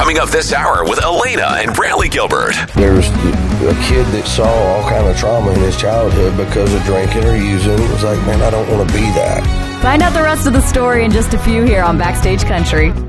Coming up this hour with Elena and Brantley Gilbert. There's a kid that saw all kind of trauma in his childhood because of drinking or using. It was like, man, I don't want to be that. Find out the rest of the story in just a few here on Backstage Country.